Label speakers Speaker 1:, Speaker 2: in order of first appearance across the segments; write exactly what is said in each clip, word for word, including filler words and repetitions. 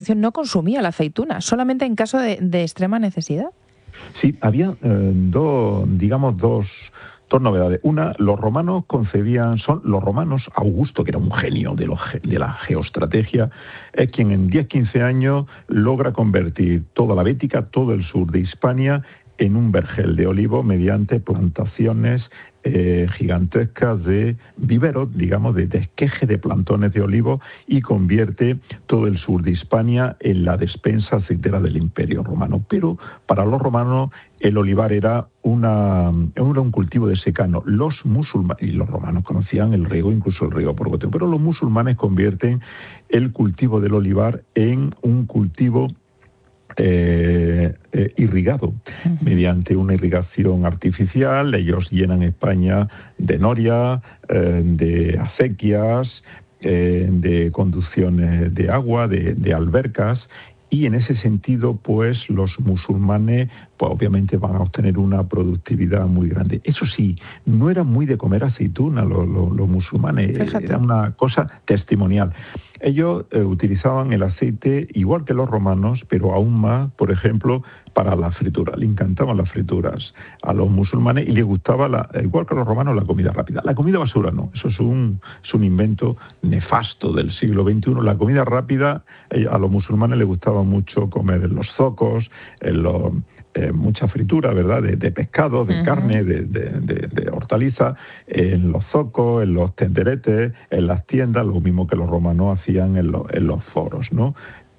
Speaker 1: producción no consumía la aceituna, solamente en caso de, de extrema necesidad.
Speaker 2: Sí, había eh, dos, digamos, dos, dos novedades. Una, los romanos concebían, son los romanos, Augusto, que era un genio de, los, de la geoestrategia, es quien en diez quince años logra convertir toda la Bética, todo el sur de Hispania, en un vergel de olivo mediante plantaciones eh, gigantescas de viveros, digamos, de desqueje de plantones de olivo, y convierte todo el sur de Hispania en la despensa aceitera del Imperio Romano. Pero para los romanos el olivar era, una, era un cultivo de secano. Los musulmanes, y los romanos conocían el riego, incluso el riego por goteo, pero los musulmanes convierten el cultivo del olivar en un cultivo Eh, eh, irrigado, uh-huh. mediante una irrigación artificial. Ellos llenan España de noria, eh, de acequias, eh, de conducciones de agua, de, de albercas, y en ese sentido, pues los musulmanes, pues obviamente van a obtener una productividad muy grande. Eso sí, no eran muy de comer aceituna los, los, los musulmanes. Fíjate. Era una cosa testimonial. Ellos eh, utilizaban el aceite igual que los romanos, pero aún más, por ejemplo, para la fritura. Le encantaban las frituras a los musulmanes y les gustaba, la, igual que a los romanos, la comida rápida. La comida basura no, eso es un, es un invento nefasto del siglo veintiuno. La comida rápida, eh, a los musulmanes les gustaba mucho comer en los zocos, en los... Eh, mucha fritura, ¿verdad?, de, de pescado, de uh-huh. carne, de, de, de, de hortaliza, en los zocos, en los tenderetes, en las tiendas, lo mismo que los romanos hacían en, lo, en los foros, ¿no?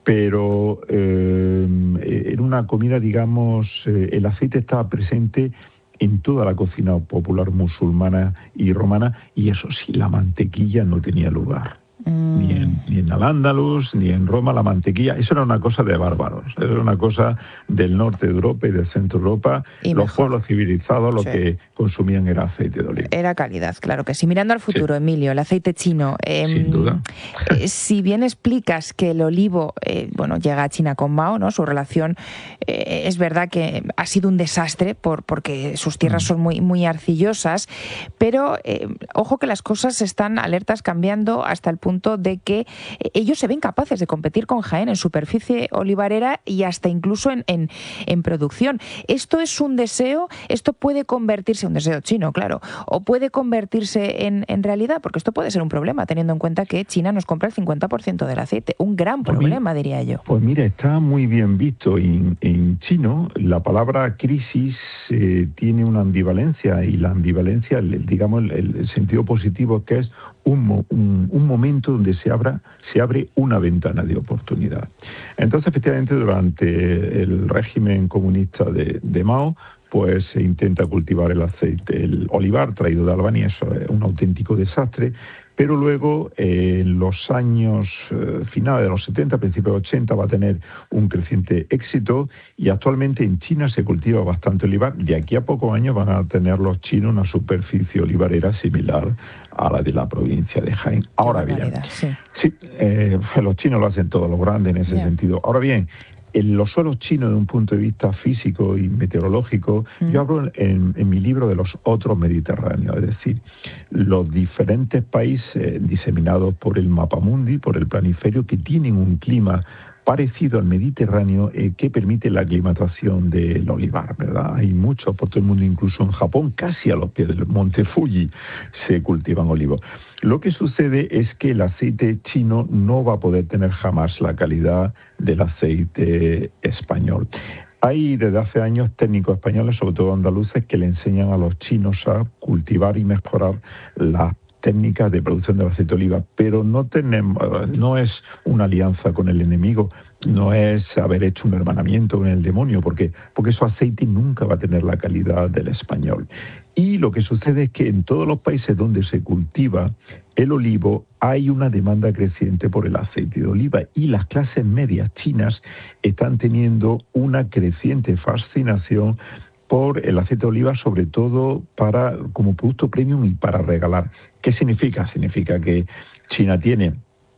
Speaker 2: Pero eh, en una comida, digamos, eh, el aceite estaba presente en toda la cocina popular musulmana y romana, y eso sí, la mantequilla no tenía lugar. Mm. Ni en, ni en Al-Ándalus, ni en Roma, la mantequilla, eso era una cosa de bárbaros, eso era una cosa del norte de Europa y del centro de Europa. Y los mejor. Pueblos civilizados lo sí. que consumían era aceite de oliva.
Speaker 1: Era calidad, claro que sí. Mirando al futuro, sí. Emilio, el aceite chino, eh,
Speaker 2: sin duda.
Speaker 1: Eh, si bien explicas que el olivo, eh, bueno, llega a China con Mao, ¿no? Su relación, eh, es verdad que ha sido un desastre por, porque sus tierras mm. son muy, muy arcillosas, pero eh, ojo que las cosas están alertas cambiando hasta el punto de que ellos se ven capaces de competir con Jaén en superficie olivarera y hasta incluso en, en, en producción. ¿Esto es un deseo? ¿Esto puede convertirse, un deseo chino, claro, o puede convertirse en, en realidad? Porque esto puede ser un problema, teniendo en cuenta que China nos compra el cincuenta por ciento del aceite. Un gran pues problema, mira, diría yo.
Speaker 2: Pues mira, está muy bien visto. En, en chino, la palabra crisis eh, tiene una ambivalencia, y la ambivalencia, digamos, el, el sentido positivo, que es Un, un, un momento donde se, abra, se abre una ventana de oportunidad. Entonces, efectivamente, durante el régimen comunista de, de Mao, pues se intenta cultivar el aceite, el olivar traído de Albania, eso es un auténtico desastre. Pero luego, eh, en los años eh, finales de los setenta, principios de ochenta, va a tener un creciente éxito, y actualmente en China se cultiva bastante olivar. De aquí a pocos años van a tener los chinos una superficie olivarera similar a la de la provincia de Jaén. Ahora bien, sí, sí eh, los chinos lo hacen todo lo grande en ese yeah. sentido. Ahora bien, en los suelos chinos, desde un punto de vista físico y meteorológico, mm. yo hablo en, en mi libro de los otros mediterráneos, es decir, los diferentes países diseminados por el mapamundi, por el planiferio, que tienen un clima parecido al Mediterráneo, eh, que permite la aclimatación del olivar, ¿verdad? Hay muchos por todo el mundo, incluso en Japón, casi a los pies del monte Fuji, se cultivan olivos. Lo que sucede es que el aceite chino no va a poder tener jamás la calidad del aceite español. Hay desde hace años técnicos españoles, sobre todo andaluces, que le enseñan a los chinos a cultivar y mejorar las técnicas de producción del aceite de oliva, pero no tenemos, no es una alianza con el enemigo, no es haber hecho un hermanamiento con el demonio, porque, porque su aceite nunca va a tener la calidad del español. Y lo que sucede es que en todos los países donde se cultiva el olivo hay una demanda creciente por el aceite de oliva, y las clases medias chinas están teniendo una creciente fascinación por el aceite de oliva, sobre todo para como producto premium y para regalar. ¿Qué significa? Significa que China tiene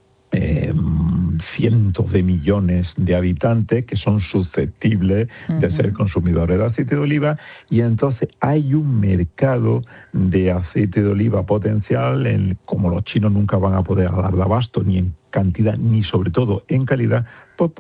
Speaker 2: eh, cientos de millones de habitantes que son susceptibles uh-huh. de ser consumidores de aceite de oliva, y entonces hay un mercado de aceite de oliva potencial, en, como los chinos nunca van a poder dar de abasto ni en cantidad ni sobre todo en calidad,